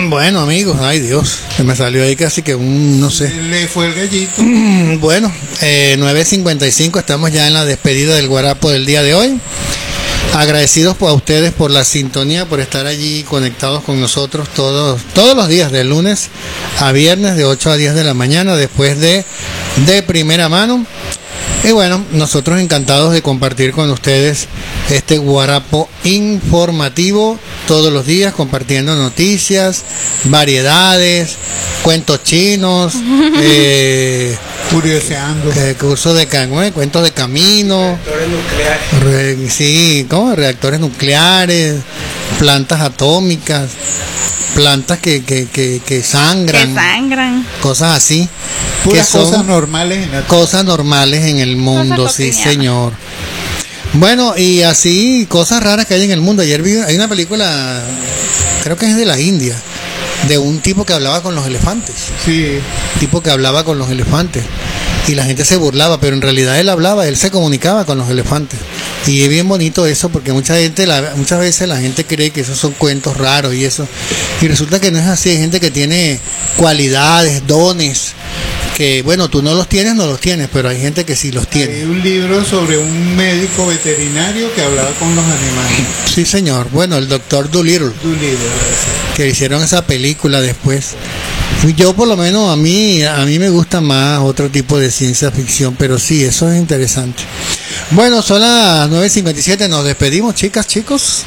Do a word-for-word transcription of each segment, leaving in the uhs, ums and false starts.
Bueno, amigos, ay Dios, se me salió ahí casi que un, no sé. Le fue el gallito. Bueno, eh, nueve cincuenta y cinco, estamos ya en la despedida del Guarapo del día de hoy. Agradecidos a ustedes por la sintonía, por estar allí conectados con nosotros todos, todos los días, de lunes a viernes, de ocho a diez de la mañana, después de De Primera Mano. Y bueno, nosotros encantados de compartir con ustedes este Guarapo informativo todos los días, compartiendo noticias, variedades, cuentos chinos, eh, curioseando, eh, cursos de can- cuentos de camino, reactores nucleares, re, sí, ¿cómo? Reactores nucleares, plantas atómicas, plantas que, que, que, que sangran, Que sangran. cosas así. puras que son cosas normales en la cosas normales en el mundo, Cosas sí cotidianas. señor. Bueno, y así cosas raras que hay en el mundo. Ayer vi, hay una película, creo que es de la India, de un tipo que hablaba con los elefantes, Sí, tipo que hablaba con los elefantes y la gente se burlaba, pero en realidad él hablaba, él se comunicaba con los elefantes. Y es bien bonito eso, porque mucha gente, la, muchas veces la gente cree que esos son cuentos raros y eso, y resulta que no es así. Hay gente que tiene cualidades, dones, que bueno, tú no los tienes, no los tienes, pero hay gente que sí los hay tiene. un libro sobre un médico veterinario que hablaba con los animales. Sí, señor. Bueno, el doctor Dolittle, Tu libro, que hicieron esa película después. Yo por lo menos a mí a mí me gusta más otro tipo de ciencia ficción, pero sí, eso es interesante. Bueno, son las nueve cincuenta y siete, nos despedimos, chicas, chicos.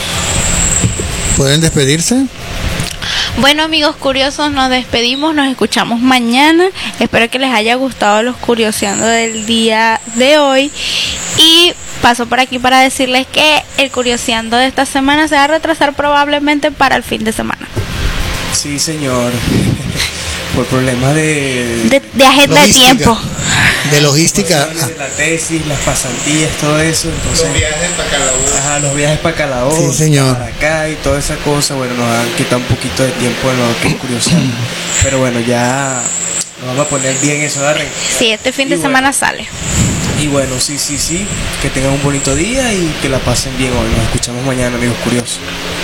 ¿Pueden despedirse? Bueno, amigos curiosos, nos despedimos, nos escuchamos mañana. Espero que les haya gustado los curioseando del día de hoy. Y paso por aquí para decirles que el curioseando de esta semana se va a retrasar probablemente para el fin de semana. Sí, señor. Por problemas de, De, de agenda de Logística. tiempo. De logística. de la tesis, las pasantías, todo eso. Entonces, Los viajes para Calabozo. ajá, los viajes para Calabozo, Sí, señor. para acá y toda esa cosa, bueno, nos han quitado un poquito de tiempo en lo que es curiosidad. Pero bueno, ya nos vamos a poner bien eso, ¿verdad? Sí, este fin Y de bueno. semana sale. Y bueno, sí, sí, sí, que tengan un bonito día y que la pasen bien hoy. Nos escuchamos mañana, amigos curiosos.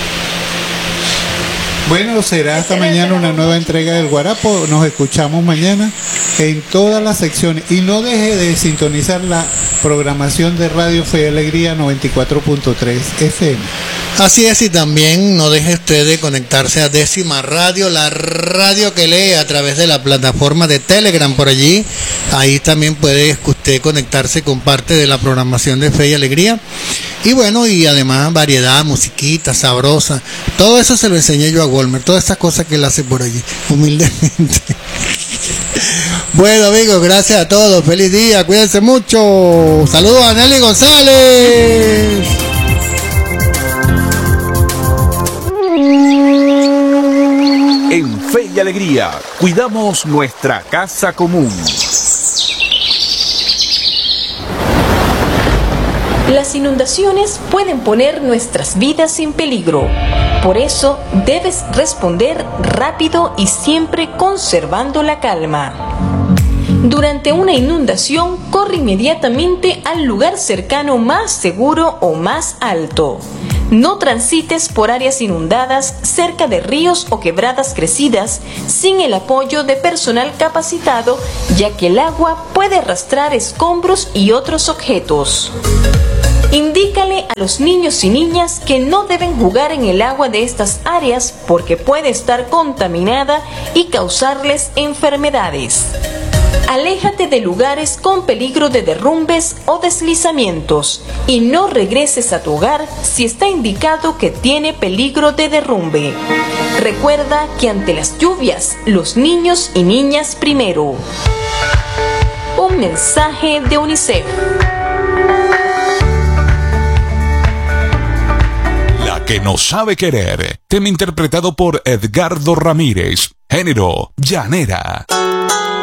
Bueno, será hasta mañana una nueva entrega del Guarapo. Nos escuchamos mañana en todas las secciones. Y no deje de sintonizar la programación de Radio Fe y Alegría noventa y cuatro punto tres F M. Así es, y también no deje usted de conectarse a Décima Radio, la radio que lee a través de la plataforma de Telegram por allí. Ahí también puede usted conectarse con parte de la programación de Fe y Alegría. Y bueno, y además variedad, musiquita, sabrosa. Todo eso se lo enseñé yo a Walmer, todas esas cosas que él hace por allí, humildemente. Bueno, amigos, gracias a todos. Feliz día, cuídense mucho. Saludos a Nelly González. En Fe y Alegría, cuidamos nuestra casa común. Las inundaciones pueden poner nuestras vidas en peligro. Por eso debes responder rápido y siempre conservando la calma. Durante una inundación, corre inmediatamente al lugar cercano más seguro o más alto. No transites por áreas inundadas cerca de ríos o quebradas crecidas sin el apoyo de personal capacitado, ya que el agua puede arrastrar escombros y otros objetos. Indícale a los niños y niñas que no deben jugar en el agua de estas áreas porque puede estar contaminada y causarles enfermedades. Aléjate de lugares con peligro de derrumbes o deslizamientos y no regreses a tu hogar si está indicado que tiene peligro de derrumbe. Recuerda que ante las lluvias, los niños y niñas primero. Un mensaje de UNICEF. La que no sabe querer. Tema interpretado por Edgardo Ramírez. Género, llanera.